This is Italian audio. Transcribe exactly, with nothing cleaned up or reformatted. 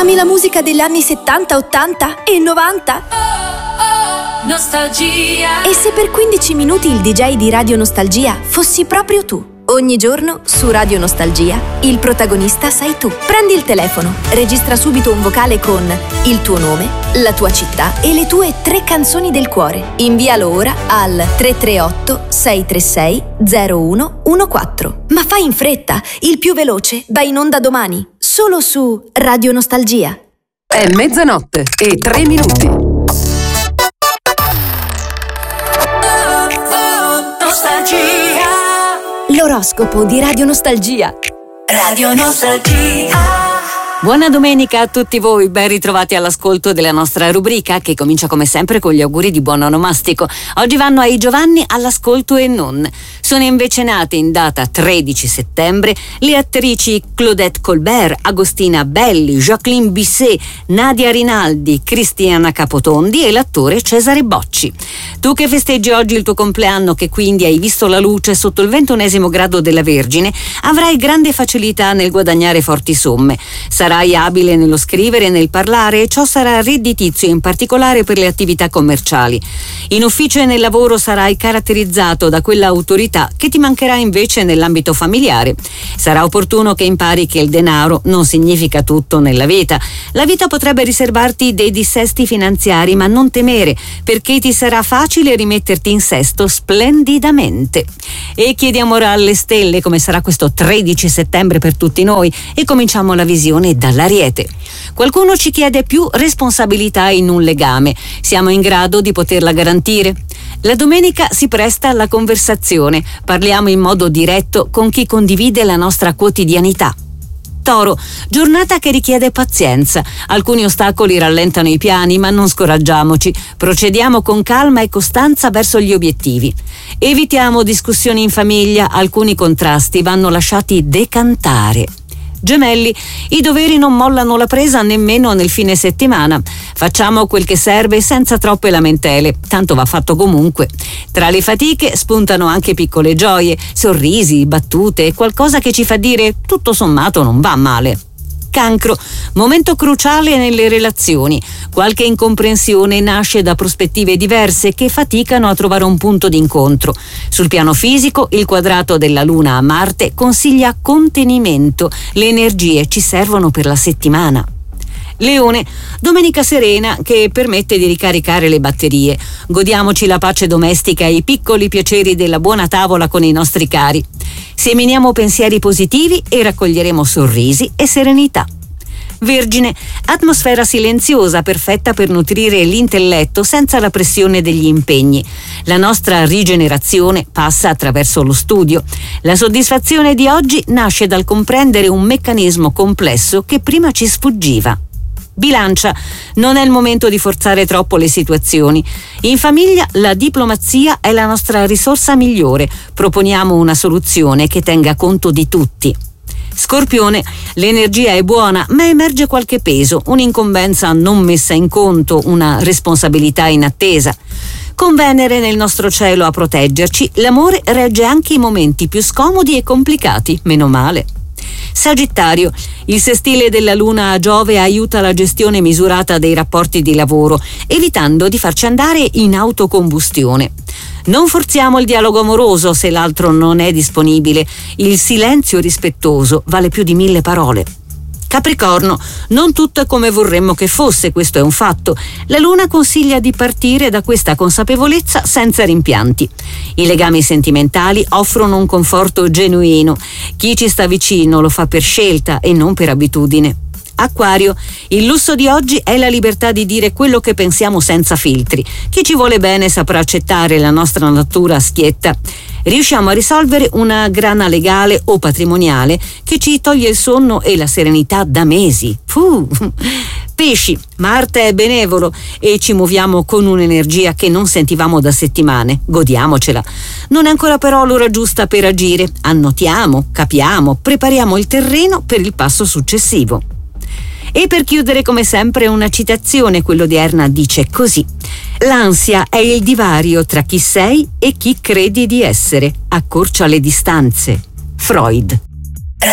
Ami la musica degli anni settanta, ottanta e novanta? Nostalgia. E se per quindici minuti il D J di Radio Nostalgia fossi proprio tu? Ogni giorno su Radio Nostalgia il protagonista sei tu. Prendi il telefono, registra subito un vocale con il tuo nome, la tua città e le tue tre canzoni del cuore. Invialo ora al tre tre otto sei tre sei zero uno uno quattro. Ma fai in fretta, il più veloce va in onda domani, solo su Radio Nostalgia. È mezzanotte e tre minuti. L'oroscopo di Radio Nostalgia. Radio Nostalgia. Buona domenica a tutti voi, ben ritrovati all'ascolto della nostra rubrica che comincia come sempre con gli auguri di buon onomastico. Oggi vanno ai Giovanni all'ascolto e non. Sono invece nate in data tredici settembre le attrici Claudette Colbert, Agostina Belli, Jacqueline Bisset, Nadia Rinaldi, Cristiana Capotondi e l'attore Cesare Bocci. Tu che festeggi oggi il tuo compleanno, che quindi hai visto la luce sotto il ventunesimo grado della Vergine, avrai grande facilità nel guadagnare forti somme. Sarai abile nello scrivere e nel parlare e ciò sarà redditizio in particolare per le attività commerciali. In ufficio e nel lavoro sarai caratterizzato da quella autorità che ti mancherà invece nell'ambito familiare. Sarà opportuno che impari che il denaro non significa tutto nella vita. La vita potrebbe riservarti dei dissesti finanziari, ma non temere, perché ti sarà facile rimetterti in sesto splendidamente. E chiediamo ora alle stelle come sarà questo tredici settembre per tutti noi e cominciamo la visione dall'Ariete. Qualcuno ci chiede più responsabilità in un legame. Siamo in grado di poterla garantire? La domenica si presta alla conversazione. Parliamo in modo diretto con chi condivide la nostra quotidianità. Toro, giornata che richiede pazienza. Alcuni ostacoli rallentano i piani, ma non scoraggiamoci. Procediamo con calma e costanza verso gli obiettivi. Evitiamo discussioni in famiglia, alcuni contrasti vanno lasciati decantare. Gemelli, i doveri non mollano la presa nemmeno nel fine settimana. Facciamo quel che serve senza troppe lamentele, tanto va fatto comunque. Tra le fatiche spuntano anche piccole gioie, sorrisi, battute, qualcosa che ci fa dire tutto sommato non va male. Cancro, momento cruciale nelle relazioni. Qualche incomprensione nasce da prospettive diverse che faticano a trovare un punto d'incontro. Sul piano fisico, il quadrato della Luna a Marte consiglia contenimento. Le energie ci servono per la settimana. Leone, domenica serena che permette di ricaricare le batterie. Godiamoci la pace domestica e i piccoli piaceri della buona tavola con i nostri cari. Seminiamo pensieri positivi e raccoglieremo sorrisi e serenità. Vergine, atmosfera silenziosa perfetta per nutrire l'intelletto senza la pressione degli impegni. La nostra rigenerazione passa attraverso lo studio. La soddisfazione di oggi nasce dal comprendere un meccanismo complesso che prima ci sfuggiva. Bilancia, non è il momento di forzare troppo le situazioni. In famiglia la diplomazia è la nostra risorsa migliore. Proponiamo una soluzione che tenga conto di tutti. Scorpione, l'energia è buona, ma emerge qualche peso, un'incombenza non messa in conto, una responsabilità inattesa. Con Venere nel nostro cielo a proteggerci, l'amore regge anche i momenti più scomodi e complicati, meno male. Sagittario, il sestile della Luna a Giove aiuta la gestione misurata dei rapporti di lavoro, evitando di farci andare in autocombustione. Non forziamo il dialogo amoroso se l'altro non è disponibile. Il silenzio rispettoso vale più di mille parole. Capricorno, non tutto è come vorremmo che fosse, questo è un fatto. La Luna consiglia di partire da questa consapevolezza senza rimpianti. I legami sentimentali offrono un conforto genuino. Chi ci sta vicino lo fa per scelta e non per abitudine. Acquario, il lusso di oggi è la libertà di dire quello che pensiamo senza filtri. Chi ci vuole bene saprà accettare la nostra natura schietta. Riusciamo a risolvere una grana legale o patrimoniale che ci toglie il sonno e la serenità da mesi. Fuh. Pesci, Marte è benevolo e ci muoviamo con un'energia che non sentivamo da settimane. Godiamocela. Non è ancora però l'ora giusta per agire. Annotiamo, capiamo, prepariamo il terreno per il passo successivo. E per chiudere come sempre una citazione, quello di Erna dice così: l'ansia è il divario tra chi sei e chi credi di essere, accorcia le distanze. Freud.